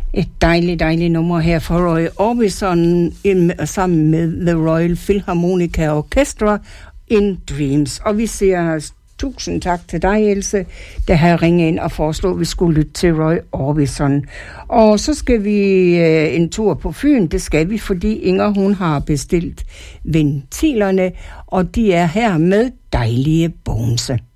Et dejligt nummer her for Roy Orbison sammen med The Royal Philharmonica Orchestra in Dreams. Og vi siger tusind tak til dig, Else, der har ringet ind og foreslået, at vi skulle lytte til Roy Orbison. Og så skal vi en tur på Fyn. Det skal vi, fordi Inger, hun har bestilt ventilerne, og de er her med dejlige bonse.